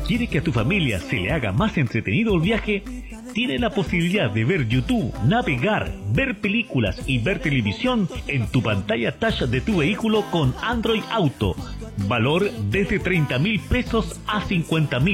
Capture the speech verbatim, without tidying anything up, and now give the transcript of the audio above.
¿Quiere que a tu familia se le haga más entretenido el viaje? Tiene la posibilidad de ver YouTube, navegar, ver películas y ver televisión en tu pantalla touch de tu vehículo con Android Auto. Valor desde treinta mil pesos a cincuenta mil.